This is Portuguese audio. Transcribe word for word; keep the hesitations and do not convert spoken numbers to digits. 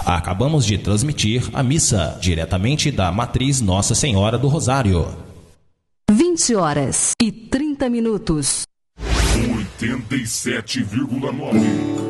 Acabamos de transmitir a missa diretamente da Matriz Nossa Senhora do Rosário. vinte horas e trinta minutos. oitenta e sete vírgula nove